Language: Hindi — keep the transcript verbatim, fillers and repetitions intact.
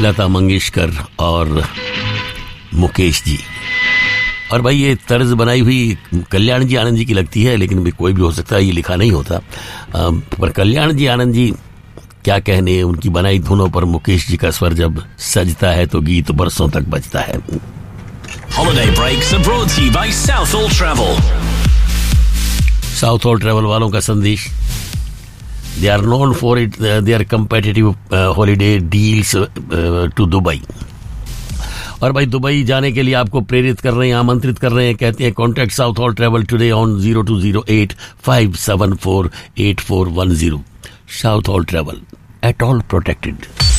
लता मंगेशकर और मुकेश जी। और भाई ये तर्ज बनाई हुई कल्याण जी आनंद जी की लगती है, लेकिन भी कोई भी हो सकता है, ये लिखा नहीं होता। पर कल्याण जी आनंद जी क्या कहने, उनकी बनाई धुनों पर मुकेश जी का स्वर जब सजता है तो गीत बरसों तक बजता है। Holiday breaks are brought to you by Southall Travel. Southall Travel वालों का संदेश, they are known for it, uh, their competitive uh, holiday deals uh, to Dubai. और भाई दुबई जाने के लिए आपको प्रेरित कर रहे हैं, आमंत्रित कर रहे हैं, कहते हैं contact Southall travel today on zero to zero eight five seven four eight four one zero. Southall travel, at all protected.